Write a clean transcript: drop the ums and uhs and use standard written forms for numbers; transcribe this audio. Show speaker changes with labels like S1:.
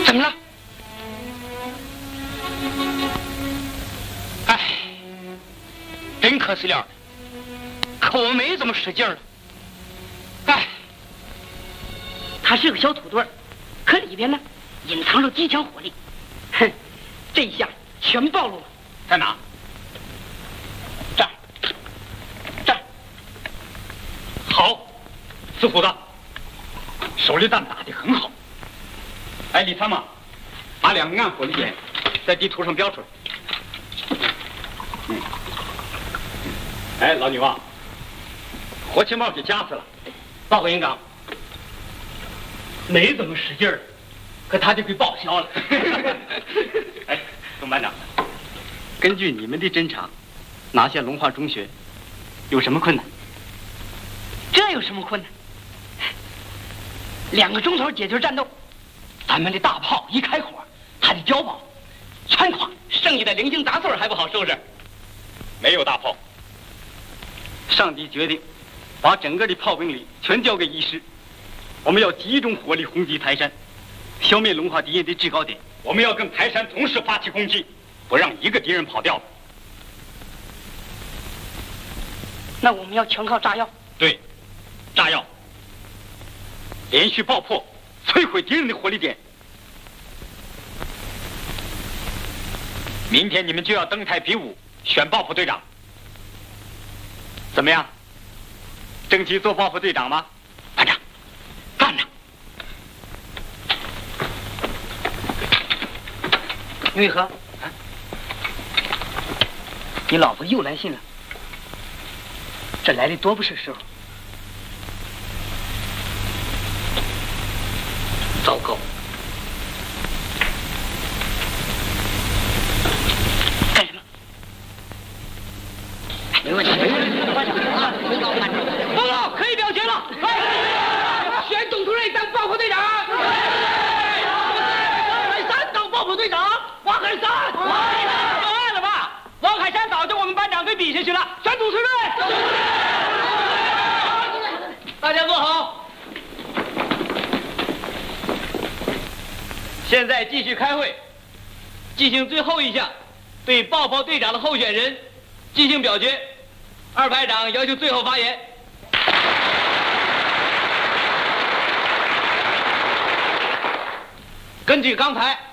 S1: 怎么了？哎，真可惜了，可我没这么使劲儿。哎，他是个小土堆儿，可里边呢隐藏着极强火力。哼，这一下全暴露了。在哪？这儿，这儿。好，四虎子，手榴弹打得很好。哎，李参谋，把2个暗火力点在地图上标出来。哎，老女王，火器帽给夹死了。报告营长，没怎么使劲儿，可他就给报销了。哎，董班长，根据你们的侦查，拿下龙华中学有什么困难？这有什么困难？2个钟头解决战斗，咱们的大炮一开火，还得交爆，全垮，剩下的零星杂碎还不好收拾。没有大炮，上级决定把整个的炮兵力全交给一师，我们要集中火力轰击台山，消灭龙华敌人的制高点。我们要跟台山同时发起攻击，不让一个敌人跑掉。那我们要全靠炸药。对，炸药连续爆破，摧毁敌人的火力点。明天你们就要登台比武，选爆破队长。怎么样？争取做爆破队长吗？班长，干呐！牛玉和，你老婆又来信了，这来的多不是时候。糟糕！干什么？没问题，没问题。报告，可以表决了。选董主任当爆破队长。王海山当爆破队长。王海山，上岸了吧？王海山早就我们班长给比下去了。选董主任。大家坐好。现在继续开会，进行最后一项，对爆破队长的候选人进行表决。2排长要求最后发言。根据刚才